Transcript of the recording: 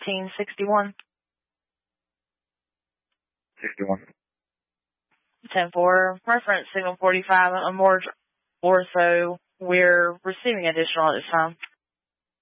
1561. 61. 10-4, reference signal 45 on Morge Ortho. We're receiving additional at this time.